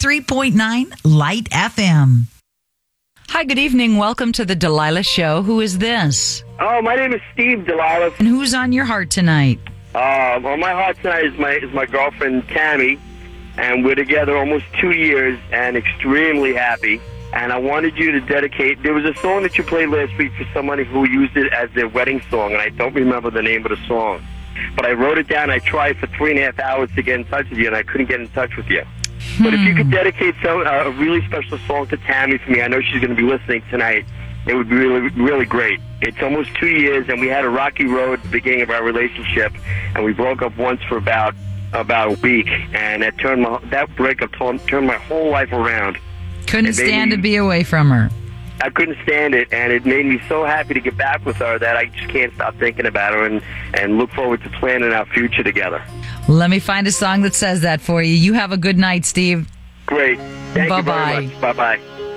103.9 Light FM. Hi, good evening. Welcome to the Delilah Show. Who is this? Oh, my name is Steve Delilah. And who's on your heart tonight? On my heart tonight is my girlfriend Tammy, and we're together almost 2 years and extremely happy. And I wanted you to dedicate. There was a song that you played last week for somebody who used it as their wedding song, and I don't remember the name of the song. But I wrote it down. I tried for 3.5 hours to get in touch with you, and I couldn't get in touch with you. But if you could dedicate a really special song to Tammy for me, I know she's going to be listening tonight. It would be really, really great. It's almost 2 years, and we had a rocky road at the beginning of our relationship, and we broke up once for about a week, and that breakup turned my whole life around. Couldn't stand to be away from her. I couldn't stand it, and it made me so happy to get back with her that I just can't stop thinking about her and look forward to planning our future together. Let me find a song that says that for you. You have a good night, Steve. Great. Thank you very Bye-bye. much. Bye-bye.